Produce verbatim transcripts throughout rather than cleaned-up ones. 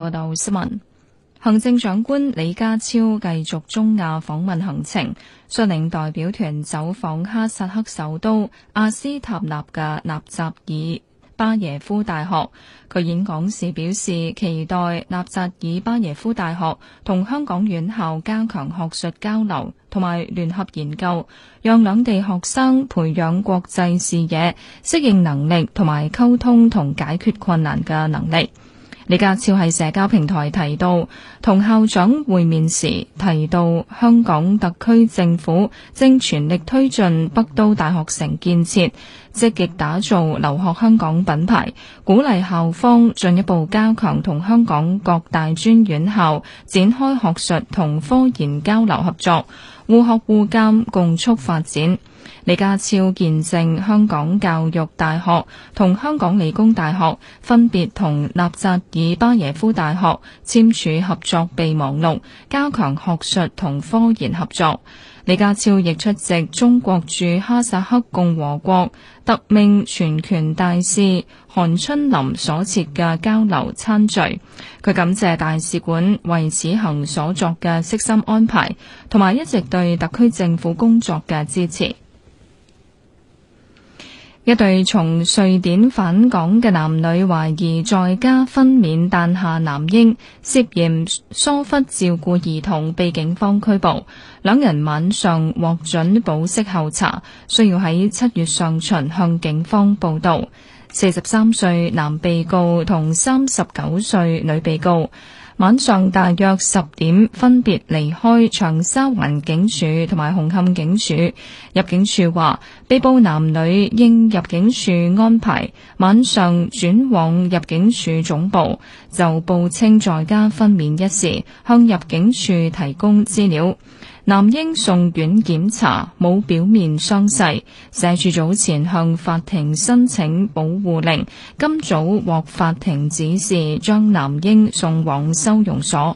報道新聞。行政長官李家超繼續中亞訪問行程，率領代表團走訪哈薩克首都阿斯塔納嘅納扎爾巴耶夫大學。佢演講時表示，期待納扎爾巴耶夫大學同香港院校加強學術交流同埋聯合研究，讓兩地學生培養國際視野、適應能力同埋溝通同解決困難嘅能力。李家超喺社交平台提到，同校長會面時提到，香港特區政府正全力推進北都大學城建設，積極打造留學香港品牌，鼓勵校方進一步加強同香港各大專院校展開學術同科研交流合作，互學互鑒，共促發展。李家超見證香港教育大學同香港理工大學分別同納扎爾巴耶夫大學簽署合作備忘錄，加強學術同科研合作。李家超亦出席中國駐哈薩克共和國特命全權大使韓春林所設嘅交流餐聚。佢感謝大使館為此行所作嘅悉心安排，同埋一直對特區政府工作嘅支持。一對從瑞典返港嘅男女懷疑在家分娩誕下男嬰，涉嫌疏忽照顧兒童，被警方拘捕。兩人晚上獲准保釋候查，需要喺七月上旬向警方報到。四十三歲男被告同三十九歲女被告晚上大約十點分別離開長沙灣警署同埋紅磡警署。入境處話，被捕男女應入境處安排，晚上轉往入境處總部，就報稱在家分娩一事向入境處提供資料。男嬰送院檢查，冇表面傷勢。社署早前向法庭申請保護令，今早獲法庭指示將男嬰送往收容所。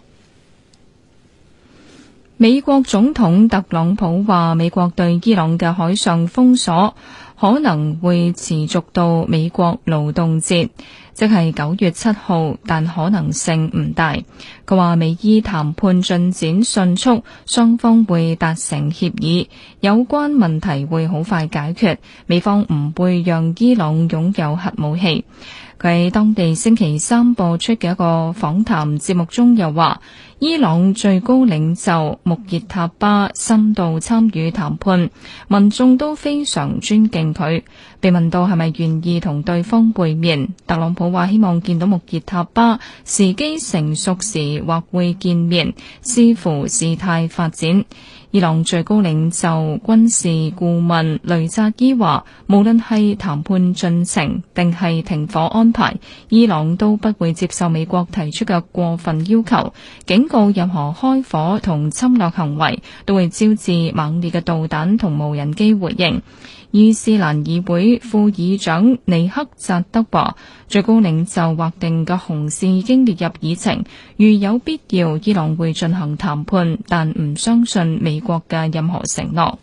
美國總統特朗普話，美國對伊朗嘅海上封鎖可能會持續到美國勞動節，即係九月七號，但可能性唔大。佢話美伊談判進展迅速，雙方會達成協議，有關問題會好快解決，美方唔會讓伊朗擁有核武器。佢喺當地星期三播出嘅一個訪談節目中又話，伊朗最高領袖穆熱塔巴深度參與談判，民眾都非常尊敬佢。被問到係咪願意同對方會面，特朗普話希望見到穆熱塔巴，時機成熟時或會見面，視乎事態發展。伊朗最高領袖軍事顧問雷扎伊話，無論係談判進程定係停火安排，伊朗都不會接受美國提出嘅過分要求，警告任何開火同侵略行為都會招致猛烈嘅導彈同無人機回應。伊斯蘭議會副議長尼克扎德話，最高領袖劃定嘅紅線已經列入議程，如有必要，伊朗會進行談判，但唔相信美國嘅任何承諾。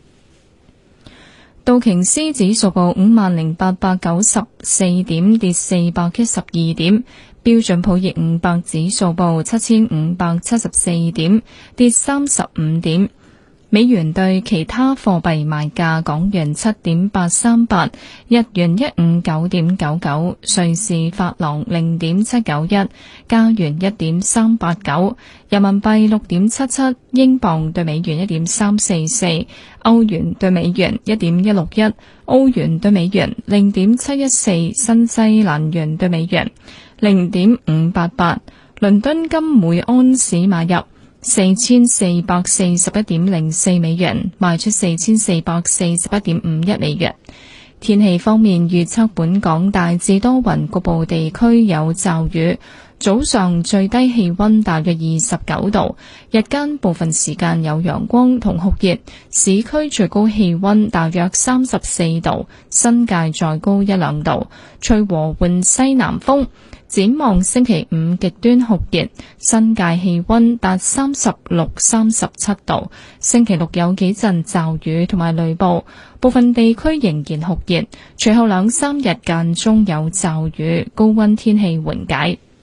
道瓊斯指數報五萬零八百九十四點，跌四百一十二點；標準普爾五百指數報七千五百七十四點，跌三十五點。美元對其他貨幣賣價：港元七點八三八，日元一五九點九九，瑞士法郎零點七九一，加元一點三八九，人民幣六點七七，英鎊對美元一點三四四，歐元對美元一點一六一，澳元對美元零點七一四，新西蘭元對美元零點五八八。倫敦金每安士買入四千四百四十一點零四美元，賣出四千四百四十一點五一美元。天氣方面預測，本港大致多雲，局部地區有驟雨。早上最低氣溫大約二十九度，日間部分時間有陽光同酷熱，市區最高氣溫大約三十四度，新界再高一兩度，吹和緩西南風。展望星期五極端酷熱，新界氣溫達三十六、三十七度。星期六有幾陣驟雨同埋雷暴，部分地區仍然酷熱。隨後兩三日間中有驟雨，高溫天氣緩解。